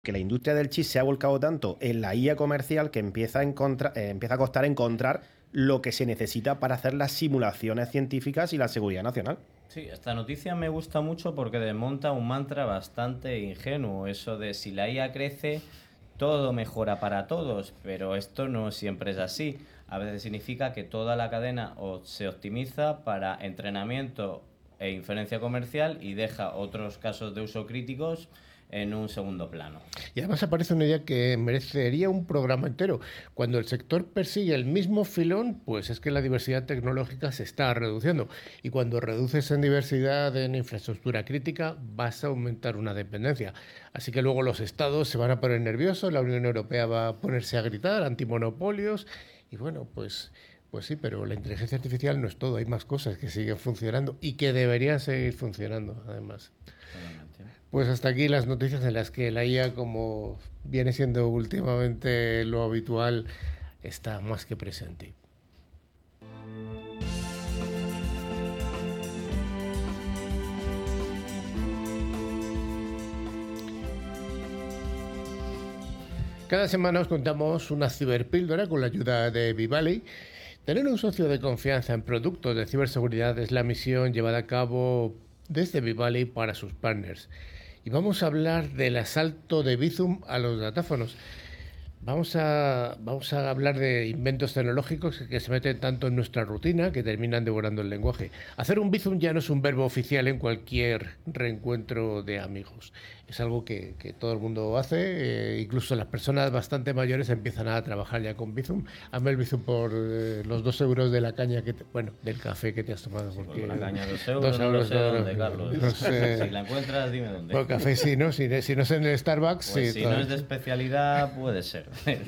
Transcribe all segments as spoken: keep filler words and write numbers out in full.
que la industria del chip se ha volcado tanto en la I A comercial que empieza a, encontra- eh, empieza a costar encontrar lo que se necesita para hacer las simulaciones científicas y la seguridad nacional. Sí, esta noticia me gusta mucho porque desmonta un mantra bastante ingenuo, eso de si la I A crece, todo mejora para todos, pero esto no siempre es así. A veces significa que toda la cadena o se optimiza para entrenamiento e inferencia comercial y deja otros casos de uso críticos en un segundo plano. Y además aparece una idea que merecería un programa entero. Cuando el sector persigue el mismo filón, pues es que la diversidad tecnológica se está reduciendo. Y cuando reduces en diversidad en infraestructura crítica, vas a aumentar una dependencia. Así que luego los estados se van a poner nerviosos, la Unión Europea va a ponerse a gritar, antimonopolios, y bueno, pues... Pues sí, pero la inteligencia artificial no es todo, hay más cosas que siguen funcionando y que deberían seguir funcionando, además. Totalmente. Pues hasta aquí las noticias en las que la I A, como viene siendo últimamente lo habitual, está más que presente. Cada semana os contamos una ciberpíldora con la ayuda de Vivali. Tener un socio de confianza en productos de ciberseguridad es la misión llevada a cabo desde Vivali para sus partners. Y vamos a hablar del asalto de Bizum a los datáfonos. Vamos a, vamos a hablar de inventos tecnológicos que se meten tanto en nuestra rutina que terminan devorando el lenguaje. Hacer un Bizum ya no es un verbo oficial en cualquier reencuentro de amigos. Es algo que, que todo el mundo hace, eh, incluso las personas bastante mayores empiezan a trabajar ya con Bizum. Hazme el Bizum por eh, los dos euros de la caña, que te, bueno, del café que te has tomado. Sí, porque por la caña dos euros, dos no euros lo sé no, dónde, no, Carlos. no sé. Si la encuentras, dime dónde. Por café sí, ¿no? Si, si no es en el Starbucks, Pues sí. si no es de especialidad, puede ser.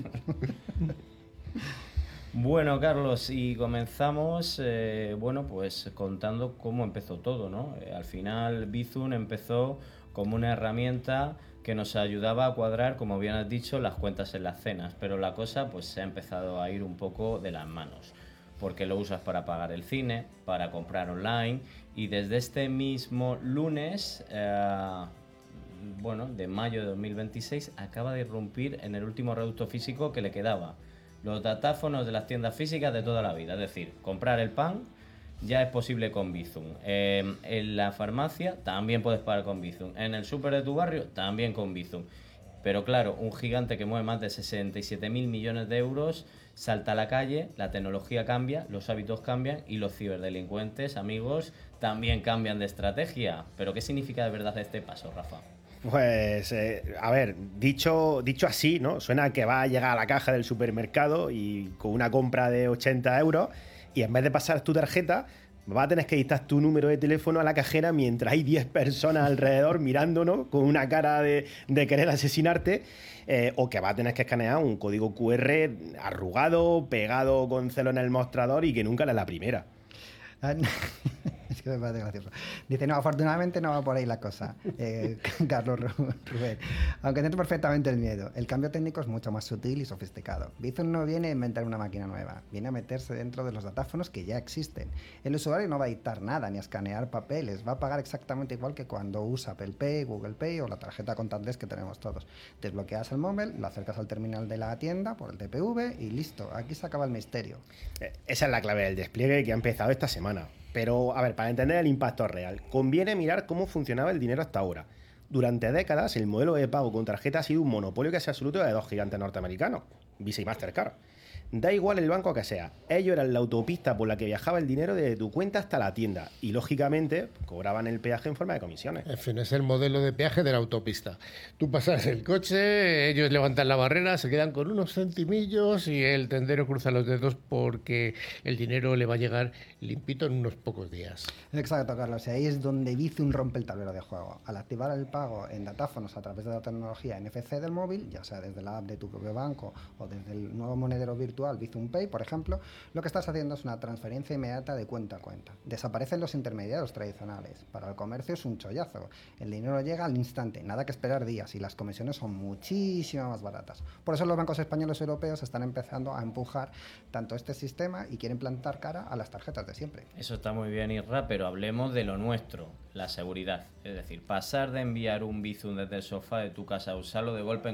Bueno, Carlos, y comenzamos, eh, bueno, pues contando cómo empezó todo, ¿no? Eh, al final, Bizum empezó como una herramienta que nos ayudaba a cuadrar, como bien has dicho, las cuentas en las cenas, pero la cosa pues se ha empezado a ir un poco de las manos, porque lo usas para pagar el cine, para comprar online, y desde este mismo lunes, eh, bueno, de mayo de dos mil veintiséis, acaba de irrumpir en el último reducto físico que le quedaba. Los datáfonos de las tiendas físicas de toda la vida, es decir, comprar el pan ya es posible con Bizum. Eh, en la farmacia también puedes pagar con Bizum. En el súper de tu barrio también con Bizum. Pero claro, un gigante que mueve más de sesenta y siete mil millones de euros salta a la calle, la tecnología cambia, los hábitos cambian y los ciberdelincuentes, amigos, también cambian de estrategia. ¿Pero qué significa de verdad este paso, Rafa? Pues, eh, a ver, dicho, dicho así, ¿no? Suena a que va a llegar a la caja del supermercado y con una compra de ochenta euros y en vez de pasar tu tarjeta, vas a tener que dictar tu número de teléfono a la cajera mientras hay diez personas alrededor mirándonos con una cara de, de querer asesinarte, eh, o que vas a tener que escanear un código cu erre arrugado, pegado con celo en el mostrador y que nunca era la primera. Es que me parece gracioso. Dice, no, afortunadamente no va por ahí la cosa, eh, Carlos Rubén. Aunque entiendo perfectamente el miedo. El cambio técnico es mucho más sutil y sofisticado. Bizum no viene a inventar una máquina nueva, viene a meterse dentro de los datáfonos que ya existen. El usuario no va a dictar nada ni a escanear papeles, va a pagar exactamente igual que cuando usa Apple Pay, Google Pay o la tarjeta contactless que tenemos todos. Desbloqueas el móvil, lo acercas al terminal de la tienda por el te pe ve y listo, aquí se acaba el misterio. Esa es la clave del despliegue que ha empezado esta semana. Pero, a ver, para entender el impacto real, conviene mirar cómo funcionaba el dinero hasta ahora. Durante décadas, el modelo de pago con tarjeta ha sido un monopolio casi absoluto de dos gigantes norteamericanos, Visa y Mastercard. Da igual el banco que sea, ellos eran la autopista por la que viajaba el dinero desde tu cuenta hasta la tienda y, lógicamente, cobraban el peaje en forma de comisiones. En fin, es el modelo de peaje de la autopista. Tú pasas el coche, ellos levantan la barrera, se quedan con unos centimillos y el tendero cruza los dedos porque el dinero le va a llegar limpito en unos pocos días. Exacto, Carlos. Y ahí es donde Bizum rompe el tablero de juego. Al activar el pago en datáfonos a través de la tecnología ene efe ce del móvil, ya sea desde la app de tu propio banco o desde el nuevo monedero virtual actual Bizum Pay, por ejemplo, lo que estás haciendo es una transferencia inmediata de cuenta a cuenta. Desaparecen los intermediarios tradicionales. Para el comercio es un chollazo. El dinero llega al instante, nada que esperar días, y las comisiones son muchísimo más baratas. Por eso los bancos españoles y europeos están empezando a empujar tanto este sistema y quieren plantar cara a las tarjetas de siempre. Eso está muy bien, Isra, pero hablemos de lo nuestro, la seguridad. Es decir, pasar de enviar un Bizum desde el sofá de tu casa a usarlo de golpe en